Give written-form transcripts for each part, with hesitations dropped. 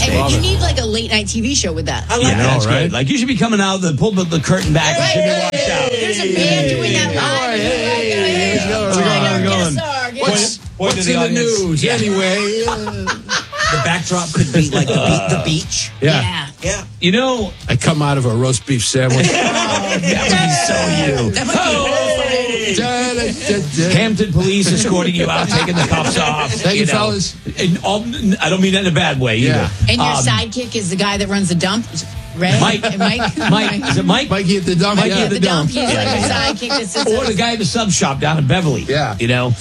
And you need like a late night TV show with that. I like that. That's right? Good. Like you should be coming out, pull the curtain back. Right. And walk out. There's a man doing that live. What's in the news? Yeah. Anyway, the backdrop could be like the beach. Yeah. You know, I come out of a roast beef sandwich. that would be so you. That might be Hampton police escorting you out, taking the cuffs off. Thank you, fellas. And I don't mean that in a bad way either. And your sidekick is the guy that runs the dump, right? Mike. Is it Mike? Mikey at the dump. Mikey at the dump. He's like your sidekick that sits Or the guy at the sub shop down in Beverly. Yeah. You know?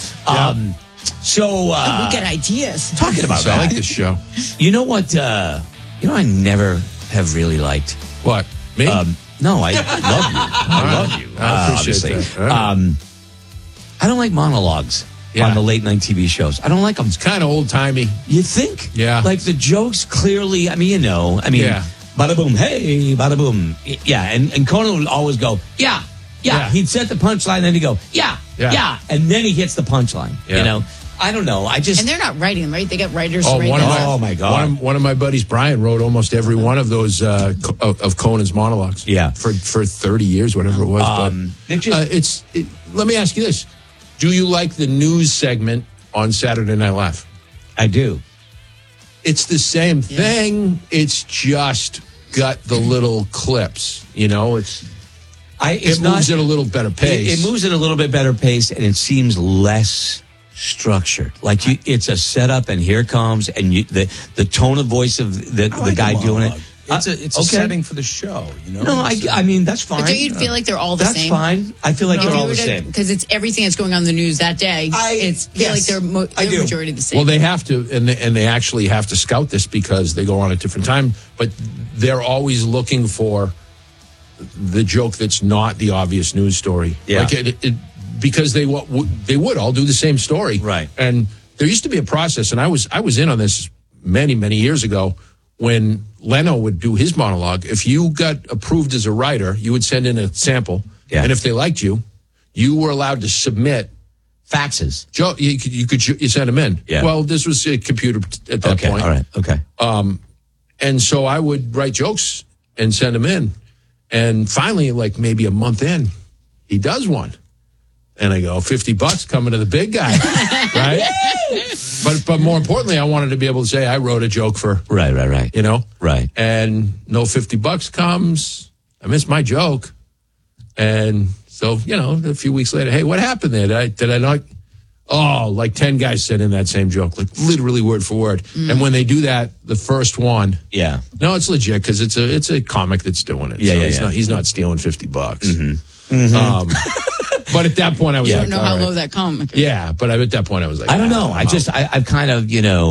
So we get ideas. talking about So that. I like this show. You know what? I never have really liked. What? Me? No, I love you. I love you. I appreciate obviously. that. All right. I don't like monologues Yeah. on the late night TV shows. I don't like them. It's kind of old timey. You think? Yeah. Like the jokes clearly, Yeah. bada boom, hey, bada boom. Yeah. And Conan would always go, yeah. He'd set the punchline, then he'd go, yeah. And then he hits the punchline. Yeah. You know? I don't know. And they're not writing them, right? They got writers. Oh, writing one of them. my God! One of my buddies, Brian, wrote almost every one of those of Conan's monologues. Yeah, for 30 years, whatever it was. Let me ask you this: do you like the news segment on Saturday Night Live? I do. It's the same thing. It's just got the little clips. You know, it moves at a little better pace. It moves at a little bit better pace, and it seems less structured. Like it's a setup, and here comes, and the tone of voice of the guy doing it. It's a setting for the show, you know? No, I mean, that's fine. But do you feel like they're all the same? That's fine. I feel like they're all the same. Because it's everything that's going on in the news that day. They're majority the same. Well, they have to, and they actually have to scout this because they go on at different time, but they're always looking for the joke that's not the obvious news story. Yeah. Like because they would all do the same story. Right. And there used to be a process, and I was in on this many, many years ago, when Leno would do his monologue. If you got approved as a writer, you would send in a sample. Yeah. And if they liked you, you were allowed to submit faxes. You send them in. Yeah. Well, this was a computer at that point. All right. Okay. And so I would write jokes and send them in. And finally, like maybe a month in, he does one. And I go, $50 coming to the big guy, right? But more importantly, I wanted to be able to say I wrote a joke for right. You know, right. And no $50 comes. I missed my joke, and so a few weeks later, hey, what happened there? Did I not? Oh, like 10 guys sent in that same joke, like literally word for word. And when they do that, the first one, no, it's legit because it's a comic that's doing it. He's not stealing $50. But at that point, I was I like, don't know how low that comes. Yeah, but at that point, I was like, I don't know. I've kind of,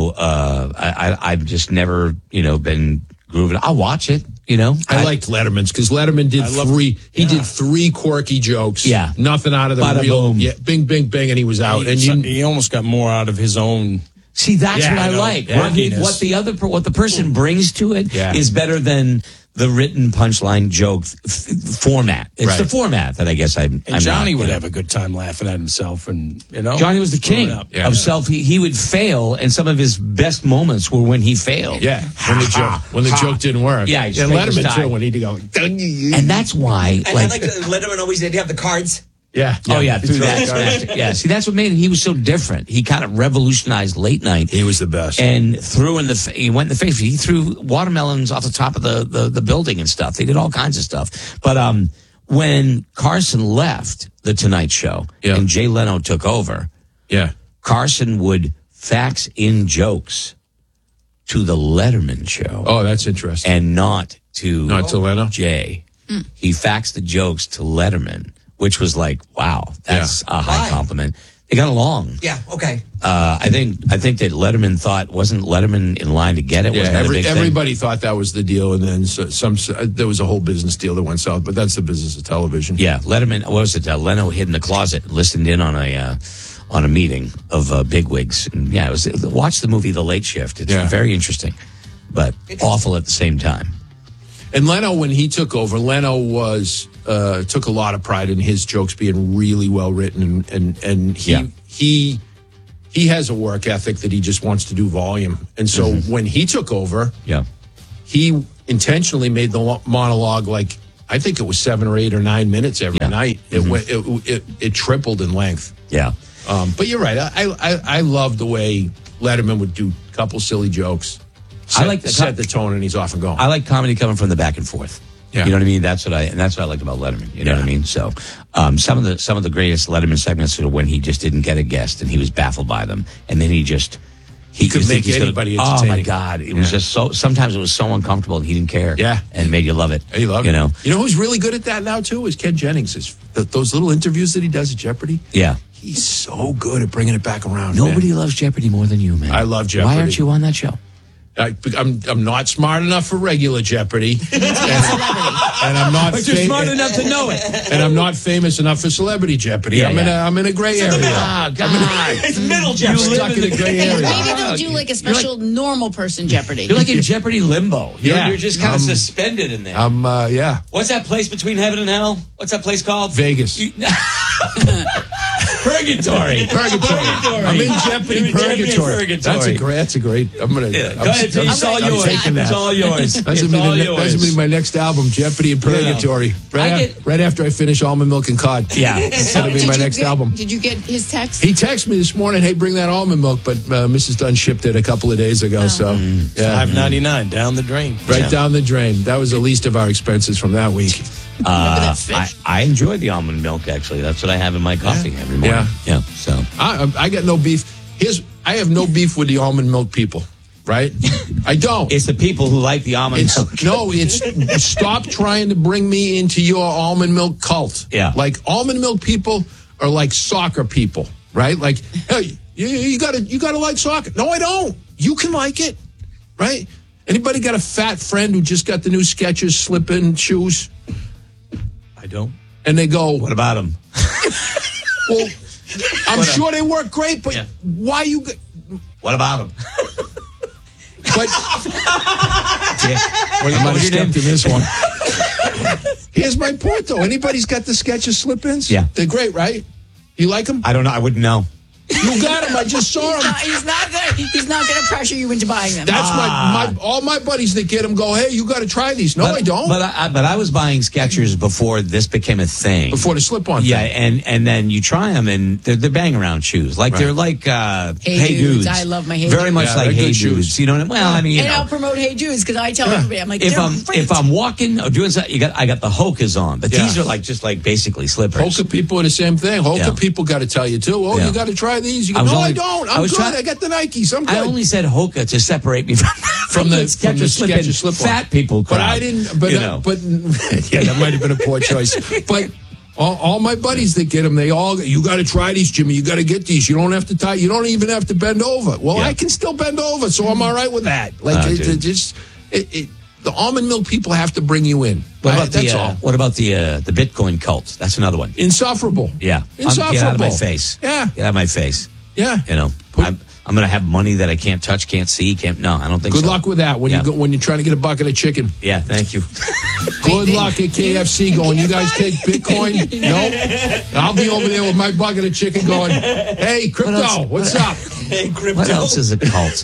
I've just never, been grooving. I'll watch it, I liked Letterman's because Letterman did did three quirky jokes. Yeah. Nothing out of the Bada real. boom. Yeah, bing, bing, bing, and he was out. He almost got more out of his own. See, that's what I like. quirkiness. What the person brings to it is better than the written punchline joke format. It's the format that I guess I'm Johnny would have a good time laughing at himself, and Johnny was the king of self. He would fail, and some of his best moments were when he failed. Yeah, when the joke didn't work. Yeah, and Letterman too when he'd go. And that's why, I like Letterman always did have the cards. Yeah. Oh, yeah, through that. Yeah, see, that's what made him. He was so different. He kind of revolutionized late night. He was the best. And he went in the face. He threw watermelons off the top of the building and stuff. They did all kinds of stuff. But when Carson left The Tonight Show and Jay Leno took over, Carson would fax in jokes to the Letterman Show. Oh, that's interesting. And not to Leno? Jay. He faxed the jokes to Letterman, which was like, wow, that's a high compliment. They got along. Yeah, okay. I think that Letterman wasn't Letterman in line to get it? Yeah, Wasn't that a big thing? everybody thought that was the deal, and then there was a whole business deal that went south, but that's the business of television. Yeah, Letterman, what was it? Leno hid in the closet, listened in on a meeting of bigwigs. And it was, watch the movie The Late Shift. It's very interesting, but awful at the same time. And Leno, when he took over, was took a lot of pride in his jokes being really well written, and he he has a work ethic that he just wants to do volume. And so when he took over, he intentionally made the monologue like, I think it was 7 or 8 or 9 minutes every night. It tripled in length. Yeah. But you're right. I love the way Letterman would do a couple silly jokes. Set the tone, and he's off and going. I like comedy coming from the back and forth. Yeah. You know what I mean? That's what I liked about Letterman. You know what I mean? So, some of the greatest Letterman segments are when he just didn't get a guest and he was baffled by them, and then he could make anybody entertaining. Oh my God! It was just so. Sometimes it was so uncomfortable, and he didn't care. Yeah, and made you love it. He loved it. You know who's really good at that now too is Ken Jennings. Those little interviews that he does at Jeopardy. Yeah, he's so good at bringing it back around. Nobody loves Jeopardy more than you, man. I love Jeopardy. Why aren't you on that show? I'm not smart enough for regular Jeopardy, and I'm not. But you're smart enough to know it, and I'm not famous enough for Celebrity Jeopardy. I'm in a gray area. Oh God, it's middle Jeopardy. Stuck in a gray area. Maybe they'll do like a special normal person Jeopardy. You're like in Jeopardy limbo. You're just kind of suspended in there. Yeah. What's that place between heaven and hell? What's that place called? Vegas. Purgatory. I'm in Jeopardy Purgatory. That's a great. I'm gonna. Go ahead. It's all yours. It's all yours. That's gonna be my next album, Jeopardy and Purgatory. Right after I finish Almond Milk and Cod. Yeah, it's gonna be my next album. Did you get his text? He texted me this morning. Hey, bring that almond milk, but Mrs. Dunn shipped it a couple of days ago. So $5.99 down the drain. Right down the drain. That was the least of our expenses from that week. I enjoy the almond milk. Actually, that's what I have in my coffee every morning. Yeah. So I got no beef. I have no beef with the almond milk people. Right? I don't. It's the people who like the almond milk. No, stop trying to bring me into your almond milk cult. Yeah. Like almond milk people are like soccer people, right? Like, hey, you gotta like soccer. No, I don't. You can like it, right? Anybody got a fat friend who just got the new Skechers slip-in shoes? I don't. And they go, what about them? Well, I'm sure they work great, but why you? What about them? But I might have stepped in this one. Here's my point, though. Anybody's got the Skechers slip-ins? Yeah. They're great, right? You like them? I don't know. I wouldn't know. You got them. I just saw them. He's not going to pressure you into buying them. That's all my buddies that get them go, hey, you got to try these. No, I don't. But I was buying Skechers before this became a thing. Before the slip-on thing. Yeah, and then you try them, and they're bang-around shoes. Like, they're like Hey Dudes. I love my Hey Very Dudes. much like Hey Dudes. You know what I mean? Well, I mean, and I'll promote Hey Dudes because I tell everybody, I'm like, if I'm walking or doing something, I got the Hokas on. But these are just basically slippers. Hoka people are the same thing. Hoka people got to tell you, too. Oh, you got to try these. You go, no, I don't. I'm good. I got the Nikes. I'm good. I only said Hoka to separate me from the Skechers slip-on. Fat people crowd. But I didn't. But yeah, that might have been a poor choice. But all my buddies that get them, you got to try these, Jimmy. You got to get these. You don't have to tie. You don't even have to bend over. Well, I can still bend over, so I'm all right with that. Like the almond milk people have to bring you in. That's all. What about the Bitcoin cult? That's another one. Insufferable. Yeah. Insufferable. Get out of my face. Yeah. Get out of my face. Yeah. You know, I'm going to have money that I can't touch, can't see, No, I don't think so. Good luck with that when you're trying to get a bucket of chicken. Yeah, thank you. Good luck at KFC going, you guys take Bitcoin? No. I'll be over there with my bucket of chicken going, hey, crypto, what's up? Hey, crypto. What else is a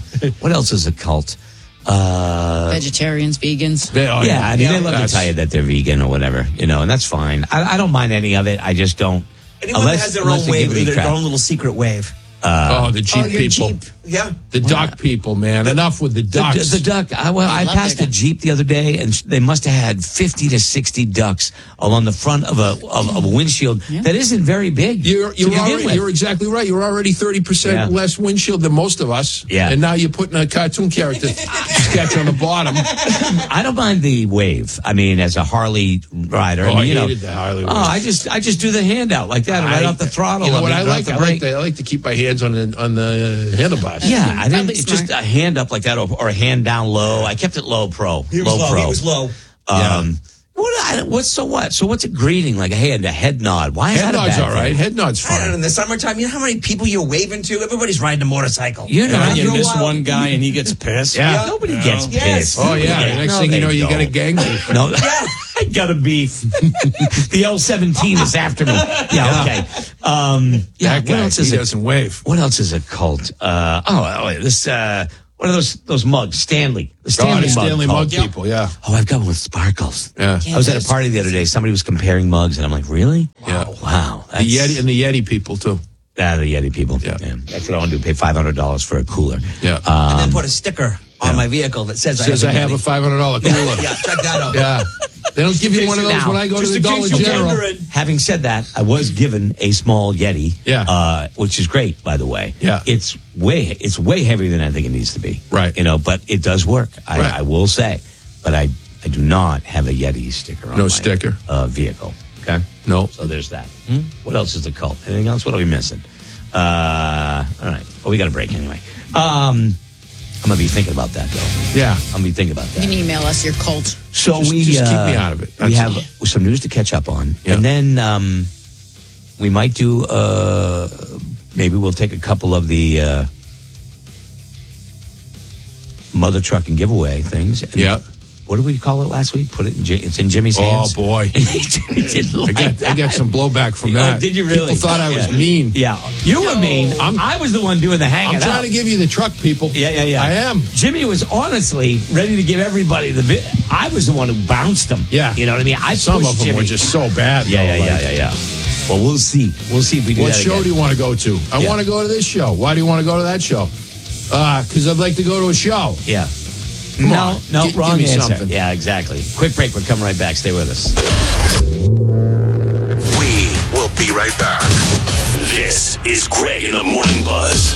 cult? Vegetarians, vegans. I mean, they love to tell you that they're vegan or whatever, and that's fine. I don't mind any of it. I just don't. Anyone that has their own wave, their own little secret wave. The Jeep people. Jeep. Yeah. The duck people, man. Enough with the ducks. The duck. I passed a Jeep the other day, and they must have had 50 to 60 ducks along the front of a windshield that isn't very big. You're exactly right. You're already 30% less windshield than most of us. Yeah. And now you're putting a cartoon character sketch on the bottom. I don't mind the wave. I mean, as a Harley rider. I hated the Harley wave. I just do the handout like that, right off the throttle. You know what I like? I like to keep my hands on the handlebars. Yeah, I didn't. It's just a hand up like that, or a hand down low. I kept it low pro. He was low. So what? So what's a greeting like? A head nod. Why is head that a bad nod's all right? thing? Head nod's fine. In the summertime, you know how many people you're waving to? Everybody's riding a motorcycle. You miss one guy and he gets pissed. Yeah, nobody gets pissed. Oh yeah. Next thing you know, you got a gang. No, I Gotta be. The L-17 is after me. Yeah, okay. That guy, what else he doesn't wave. What else is a cult? This, what are those mugs? Stanley. The Stanley mug cult. people, yeah. Oh, I've got one with sparkles. Yeah. I was at a party the other day. Somebody was comparing mugs, and I'm like, really? Yeah. Wow. The Yeti and the Yeti people, too. The Yeti people. Yeah. That's what I want to do, pay $500 for a cooler. Yeah. And then put a sticker on my vehicle that says I have a $500 cooler. Yeah, check that out. Yeah. They don't give you one of those when I go to the Dollar General. Having said that, I was given a small Yeti, which is great, by the way. Yeah. It's way heavier than I think it needs to be. Right. But it does work. I will say. But I do not have a Yeti sticker on my vehicle. Okay? No. So there's that. What else is the cult? Anything else? What are we missing? All right. Well, we got a break anyway. I'm going to be thinking about that, though. Yeah. I'm going to be thinking about that. You can email us your cult. So just keep me out of it. We have some news to catch up on. Yeah. And then we might do, maybe we'll take a couple of the mother trucking giveaway things. And what did we call it last week? It's in Jimmy's hands. Oh, boy. I got some blowback from that. Did you really? People thought I was mean. Yeah. You were mean. I was the one doing the hanging I'm trying to give you the truck, people. Yeah. I am. Jimmy was honestly ready to give everybody the bit. I was the one who bounced them. Yeah. You know what I mean? Some of them were just so bad. Yeah. Well, we'll see. We'll see if we do What that show again. do you want to go to? I want to go to this show. Why do you want to go to that show? Because I'd like to go to a show. Yeah. No, wrong give me answer. something. Yeah, exactly. Quick break. We're coming right back. Stay with us. We will be right back. This is Greg in the Morning Buzz.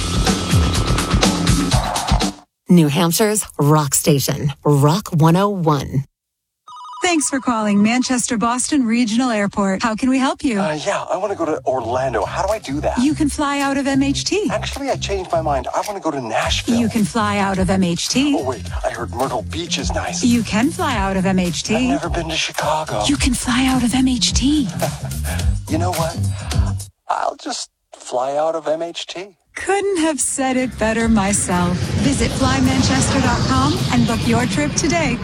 New Hampshire's rock station, Rock 101. Thanks for calling Manchester Boston Regional Airport. How can we help you? I want to go to Orlando. How do I do that? You can fly out of MHT. Actually, I changed my mind. I want to go to Nashville. You can fly out of MHT. Oh, wait. I heard Myrtle Beach is nice. You can fly out of MHT. I've never been to Chicago. You can fly out of MHT. You know what? I'll just fly out of MHT. Couldn't have said it better myself. Visit flymanchester.com and book your trip today.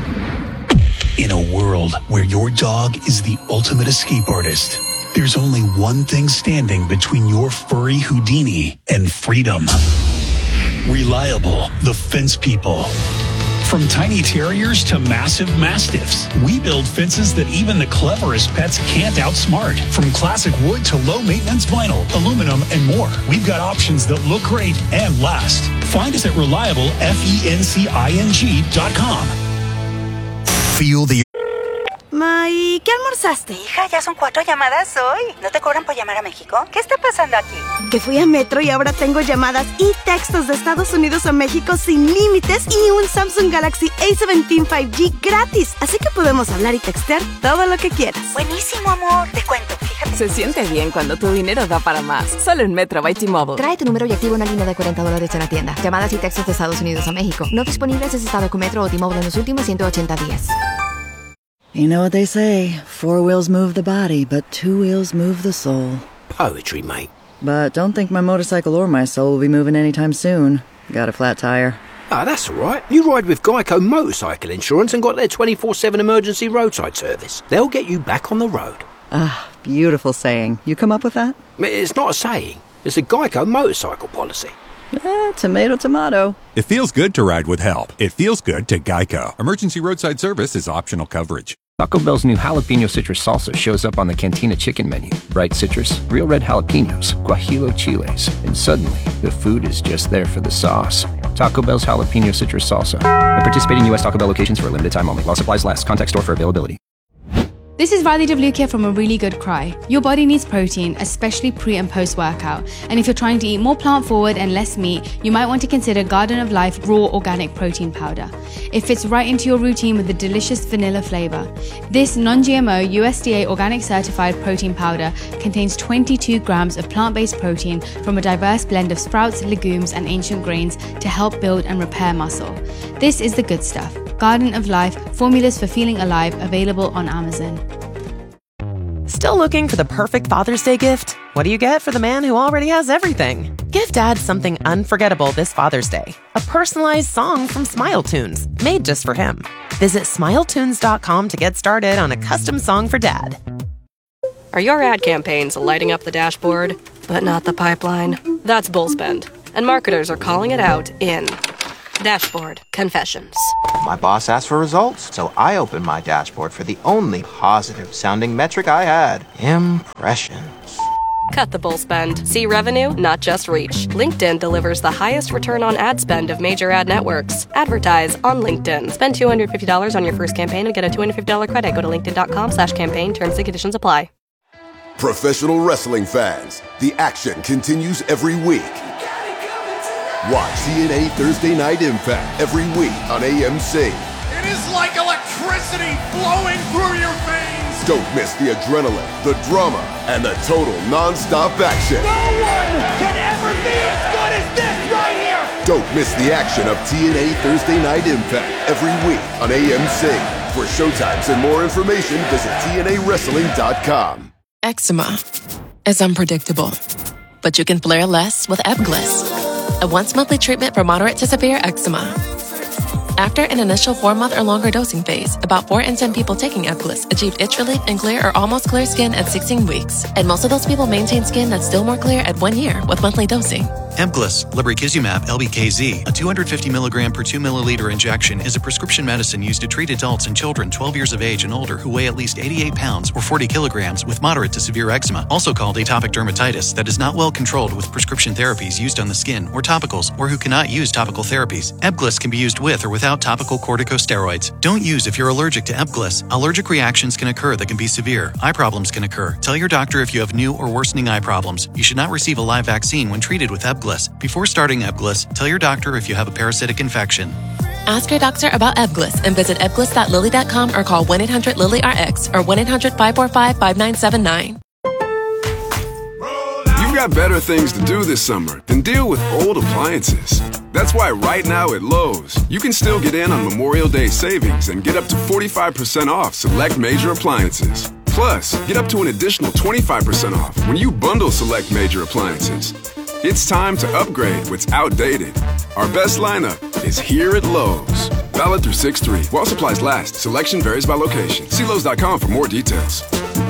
In a world where your dog is the ultimate escape artist, there's only one thing standing between your furry Houdini and freedom. Reliable, the fence people. From tiny terriers to massive mastiffs, we build fences that even the cleverest pets can't outsmart. From classic wood to low-maintenance vinyl, aluminum, and more, we've got options that look great and last. Find us at reliablefencing.com. Feel the... May, ¿qué almorzaste? Hija, ya son 4 llamadas hoy. ¿No te cobran por llamar a México? ¿Qué está pasando aquí? Que fui a Metro y ahora tengo llamadas y textos de Estados Unidos a México sin límites y un Samsung Galaxy A17 5G gratis. Así que podemos hablar y textear todo lo que quieras. Buenísimo, amor. Te cuento, fíjate. Se siente bien cuando tu dinero da para más. Solo en Metro by T-Mobile. Trae tu número y activa una línea de $40 en la tienda. Llamadas y textos de Estados Unidos a México. No disponibles si estado con Metro o T-Mobile en los últimos 180 días. You know what they say, 4 wheels move the body, but 2 wheels move the soul. Poetry, mate. But don't think my motorcycle or my soul will be moving anytime soon. Got a flat tire. Ah, that's all right. You ride with Geico Motorcycle Insurance and got their 24/7 emergency roadside service. They'll get you back on the road. Ah, beautiful saying. You come up with that? It's not a saying. It's a Geico motorcycle policy. Tomato, tomato. It feels good to ride with help. It feels good to Geico. Emergency roadside service is optional coverage. Taco Bell's new jalapeno citrus salsa shows up on the Cantina chicken menu. Bright citrus, real red jalapenos, guajillo chiles, and suddenly the food is just there for the sauce. Taco Bell's jalapeno citrus salsa. At participating U.S. Taco Bell locations for a limited time only. While supplies last. Contact store for availability. This is Riley DeVluke from A Really Good Cry. Your body needs protein, especially pre and post workout. And if you're trying to eat more plant forward and less meat, you might want to consider Garden of Life Raw Organic Protein Powder. It fits right into your routine with a delicious vanilla flavor. This non-GMO USDA organic certified protein powder contains 22 grams of plant-based protein from a diverse blend of sprouts, legumes, and ancient grains to help build and repair muscle. This is the good stuff. Garden of Life, formulas for feeling alive, available on Amazon. Still looking for the perfect Father's Day gift? What do you get for the man who already has everything? Give Dad something unforgettable this Father's Day. A personalized song from Smile Tunes, made just for him. Visit SmileTunes.com to get started on a custom song for Dad. Are your ad campaigns lighting up the dashboard, but not the pipeline? That's Bullspend, and marketers are calling it out in Dashboard Confessions. My boss asked for results, so I opened my dashboard for the only positive-sounding metric I had: impressions. Cut the bull spend. See revenue, not just reach. LinkedIn delivers the highest return on ad spend of major ad networks. Advertise on LinkedIn. Spend $250 on your first campaign and get a $250 credit. Go to linkedin.com/campaign. Terms and conditions apply. Professional wrestling fans, the action continues every week. Watch TNA Thursday Night Impact every week on AMC. It is like electricity flowing through your veins. Don't miss the adrenaline, the drama, and the total non-stop action. No one can ever be as good as this right here. Don't miss the action of TNA Thursday Night Impact every week on AMC. For showtimes and more information, visit TNAWrestling.com. Eczema is unpredictable, but you can flare less with Ebglyss, a once-monthly treatment for moderate to severe eczema. After an initial 4-month or longer dosing phase, about 4 in 10 people taking Ebglyss achieved itch relief and clear or almost clear skin at 16 weeks. And most of those people maintain skin that's still more clear at 1 year with monthly dosing. Ebglyss, lebrikizumab LBKZ, a 250 milligram per 2 milliliter injection, is a prescription medicine used to treat adults and children 12 years of age and older who weigh at least 88 pounds or 40 kilograms with moderate to severe eczema, also called atopic dermatitis, that is not well controlled with prescription therapies used on the skin or topicals, or who cannot use topical therapies. Ebglyss can be used with or without topical corticosteroids. Don't use if you're allergic to Ebglyss. Allergic reactions can occur that can be severe. Eye problems can occur. Tell your doctor if you have new or worsening eye problems. You should not receive a live vaccine when treated with Ebglyss. Before starting Ebglyss, tell your doctor if you have a parasitic infection. Ask your doctor about Ebglyss and visit ebglyss.lilly.com or call 1-800-LILY-RX or 1-800-545-5979. You've got better things to do this summer than deal with old appliances. That's why right now at Lowe's, you can still get in on Memorial Day savings and get up to 45% off select major appliances. Plus, get up to an additional 25% off when you bundle select major appliances. It's time to upgrade what's outdated. Our best lineup is here at Lowe's. Valid through 6/3. While supplies last, selection varies by location. See Lowe's.com for more details.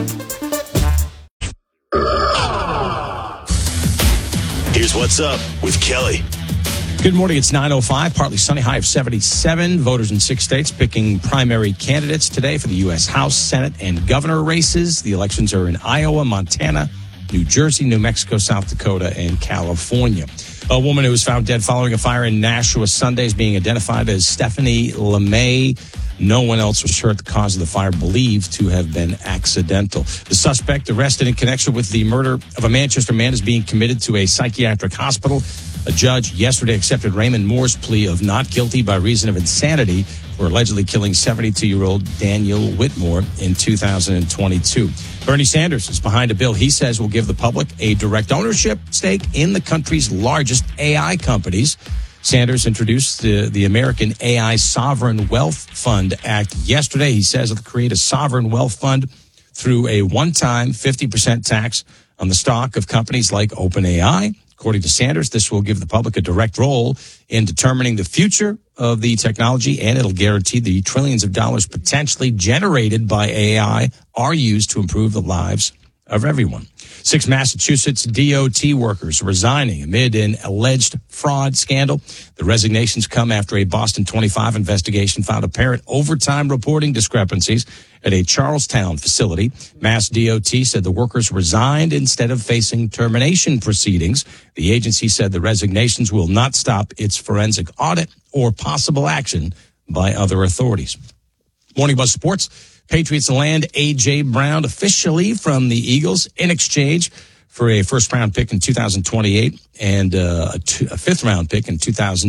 Here's what's up with Kelly. Good morning. It's 9:05, partly sunny, high of 77. Voters in 6 states picking primary candidates today for the U.S. House, Senate, and governor races. The elections are in Iowa, Montana, New Jersey, New Mexico, South Dakota, and California. A woman who was found dead following a fire in Nashua Sunday is being identified as Stephanie LeMay. No one else was hurt. The cause of the fire believed to have been accidental. The suspect arrested in connection with the murder of a Manchester man is being committed to a psychiatric hospital. A judge yesterday accepted Raymond Moore's plea of not guilty by reason of insanity for allegedly killing 72-year-old Daniel Whitmore in 2022. Bernie Sanders is behind a bill he says will give the public a direct ownership stake in the country's largest AI companies. Sanders introduced the American AI Sovereign Wealth Fund Act yesterday. He says it'll create a sovereign wealth fund through a one-time 50% tax on the stock of companies like OpenAI. According to Sanders, this will give the public a direct role in determining the future of the technology, and it'll guarantee the trillions of dollars potentially generated by AI are used to improve the lives of everyone. 6 Massachusetts DOT workers resigning amid an alleged fraud scandal. The resignations come after a Boston 25 investigation found apparent overtime reporting discrepancies at a Charlestown facility. Mass DOT said the workers resigned instead of facing termination proceedings. The agency said the resignations will not stop its forensic audit or possible action by other authorities. Morning Buzz Sports. Patriots land A.J. Brown officially from the Eagles in exchange for a first-round pick in 2028 and a fifth-round pick in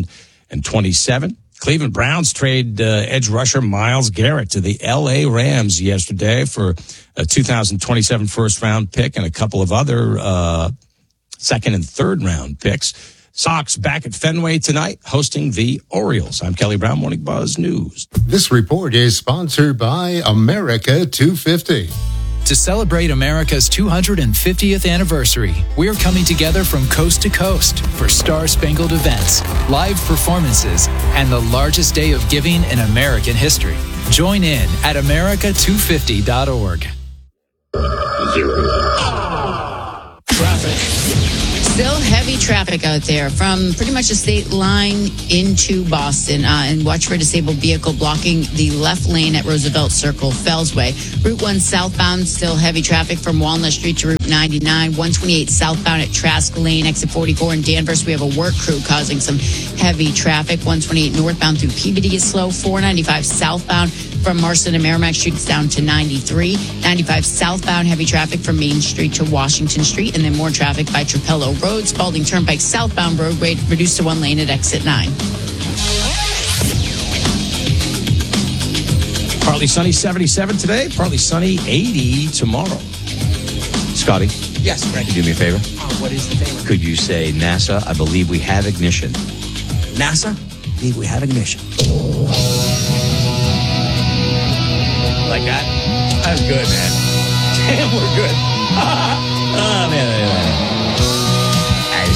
2027. Cleveland Browns trade edge rusher Myles Garrett to the L.A. Rams yesterday for a 2027 first-round pick and a couple of other second- and third-round picks. Sox back at Fenway tonight, hosting the Orioles. I'm Kelly Brown, Morning Buzz News. This report is sponsored by America 250. To celebrate America's 250th anniversary, we're coming together from coast to coast for star-spangled events, live performances, and the largest day of giving in American history. Join in at America250.org. Traffic. Still heavy traffic out there from pretty much the state line into Boston. And watch for a disabled vehicle blocking the left lane at Roosevelt Circle, Fellsway. Route 1 southbound, still heavy traffic from Walnut Street to Route 99. 128 southbound at Trask Lane, exit 44 in Danvers. We have a work crew causing some heavy traffic. 128 northbound through Peabody is slow. 495 southbound from Marston and Merrimack Street is down to 93. 95 southbound, heavy traffic from Main Street to Washington Street, and then more traffic by Trapello Road. Spalding Turnpike southbound roadway reduced to one lane at exit 9. Partly sunny 77 today, partly sunny 80 tomorrow. Scotty? Yes, Greg. Could you do me a favor? What is the favor? Could you say, NASA, I believe we have ignition? NASA, I believe we have ignition. Like that? That was good, man. Damn, we're good. Oh, man.